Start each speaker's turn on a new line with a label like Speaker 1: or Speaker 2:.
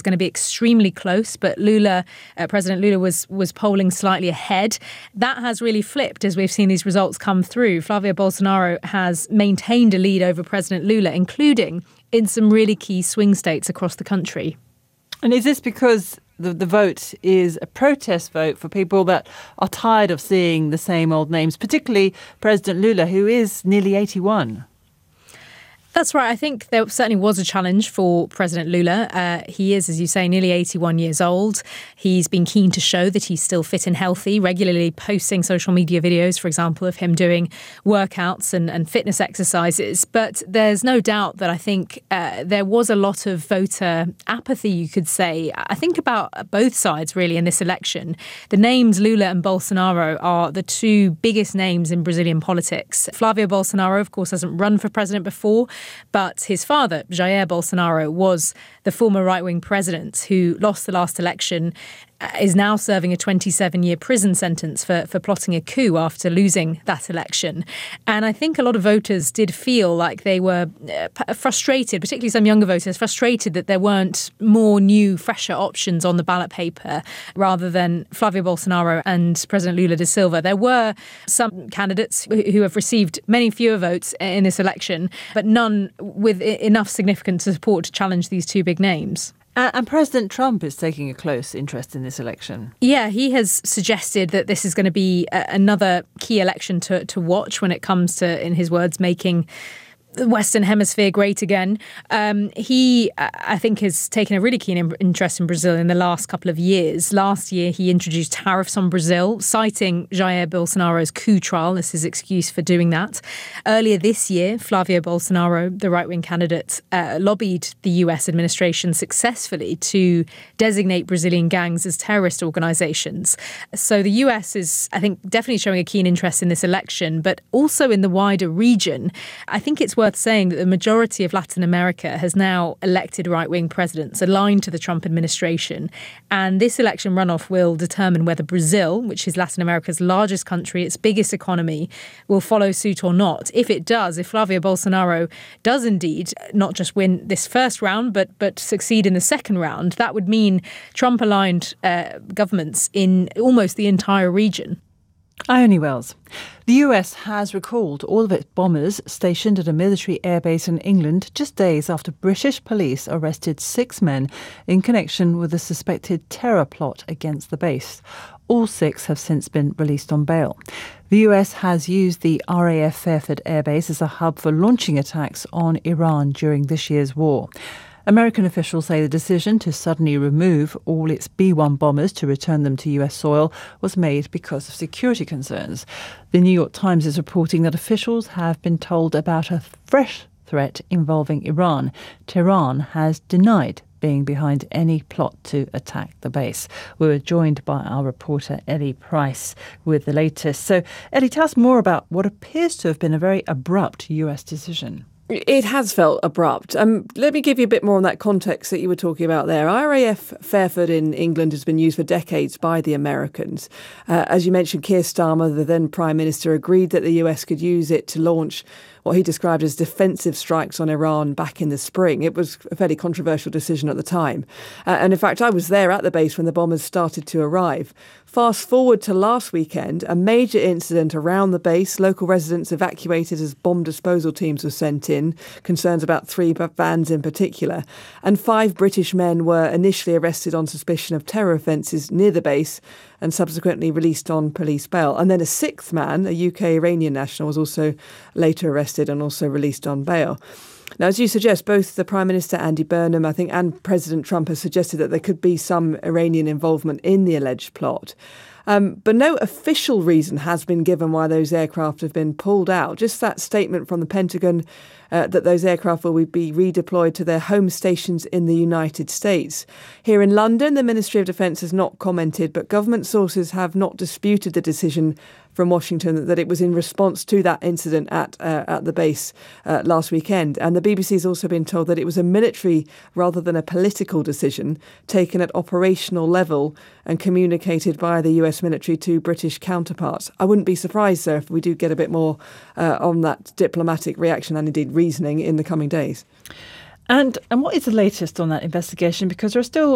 Speaker 1: going to be extremely close, but President Lula was polling slightly ahead. That has really flipped as we've seen these results come through. Flavio Bolsonaro has maintained a lead over President Lula, including in some really key swing states across the country.
Speaker 2: And is this because the vote is a protest vote for people that are tired of seeing the same old names, particularly President Lula, who is nearly 81?
Speaker 1: That's right. I think there certainly was a challenge for President Lula. He is, as you say, nearly 81 years old. He's been keen to show that he's still fit and healthy, regularly posting social media videos, for example, of him doing workouts and fitness exercises. But there's no doubt that I think there was a lot of voter apathy, you could say. I think about both sides, really, in this election. The names Lula and Bolsonaro are the two biggest names in Brazilian politics. Flavio Bolsonaro, of course, hasn't run for president before. But his father, Jair Bolsonaro, was the former right-wing president who lost the last election, is now serving a 27-year prison sentence for plotting a coup after losing that election. And I think a lot of voters did feel like they were frustrated, particularly some younger voters, frustrated that there weren't more new, fresher options on the ballot paper rather than Flavio Bolsonaro and President Lula da Silva. There were some candidates who have received many fewer votes in this election, but none with enough significance support to challenge these two big names.
Speaker 2: And President Trump is taking a close interest in this election.
Speaker 1: Yeah, he has suggested that this is going to be another key election to watch when it comes to, in his words, making the Western Hemisphere great again. He, I think, has taken a really keen interest in Brazil in the last couple of years. Last year, he introduced tariffs on Brazil, citing Jair Bolsonaro's coup trial as his excuse for doing that. Earlier this year, Flavio Bolsonaro, the right-wing candidate, lobbied the US administration successfully to designate Brazilian gangs as terrorist organizations. So the US is, I think, definitely showing a keen interest in this election, but also in the wider region. I think it's worth saying that the majority of Latin America has now elected right-wing presidents aligned to the Trump administration. And this election runoff will determine whether Brazil, which is Latin America's largest country, its biggest economy, will follow suit or not. If it does, if Flavio Bolsonaro does indeed not just win this first round, but succeed in the second round, that would mean Trump-aligned governments in almost the entire region.
Speaker 2: Ione Wells. The US has recalled all of its bombers stationed at a military airbase in England just days after British police arrested 6 men in connection with a suspected terror plot against the base. All 6 have since been released on bail. The US has used the RAF Fairford airbase as a hub for launching attacks on Iran during this year's war. American officials say the decision to suddenly remove all its B-1 bombers to return them to US soil was made because of security concerns. The New York Times is reporting that officials have been told about a fresh threat involving Iran. Tehran has denied being behind any plot to attack the base. We were joined by our reporter Ellie Price with the latest. So, Ellie, tell us more about what appears to have been a very abrupt US decision.
Speaker 3: It has felt abrupt. Let me give you a bit more on that context that you were talking about there. RAF Fairford in England has been used for decades by the Americans. As you mentioned, Keir Starmer, the then Prime Minister, agreed that the US could use it to launch what he described as defensive strikes on Iran back in the spring. It was a fairly controversial decision at the time. And in fact, I was there at the base when the bombers started to arrive. Fast forward to last weekend, a major incident around the base. Local residents evacuated as bomb disposal teams were sent in, concerns about 3 vans in particular. And 5 British men were initially arrested on suspicion of terror offences near the base and subsequently released on police bail. And then a 6th man, a UK-Iranian national, was also later arrested and also released on bail. Now, as you suggest, both the Prime Minister, Andy Burnham, I think, and President Trump have suggested that there could be some Iranian involvement in the alleged plot. But no official reason has been given why those aircraft have been pulled out. Just that statement from the Pentagon that those aircraft will be redeployed to their home stations in the United States. Here in London, the Ministry of Defence has not commented, but government sources have not disputed the decision from Washington that it was in response to that incident at the base last weekend. And the BBC has also been told that it was a military rather than a political decision taken at operational level and communicated by the US military to British counterparts. I wouldn't be surprised, though, if we do get a bit more on that diplomatic reaction and indeed reasoning in the coming days.
Speaker 2: And what is the latest on that investigation? Because there are still